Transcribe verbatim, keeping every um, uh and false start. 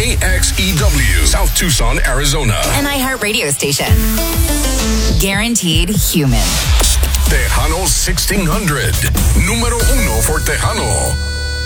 K X E W, South Tucson, Arizona. An iHeart radio station. Guaranteed human. Tejano sixteen hundred. Número uno for Tejano.